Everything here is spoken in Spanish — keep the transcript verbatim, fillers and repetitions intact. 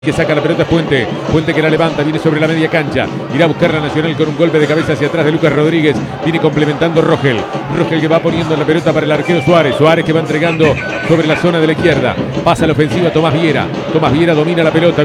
Que saca la pelota es Puente, Puente que la levanta, viene sobre la media cancha, irá a buscar la Nacional con un golpe de cabeza hacia atrás de Lucas Rodríguez, viene complementando Rogel, Rogel que va poniendo la pelota para el arquero Suárez, Suárez que va entregando sobre la zona de la izquierda, pasa la ofensiva Tomás Viera, Tomás Viera domina la pelota.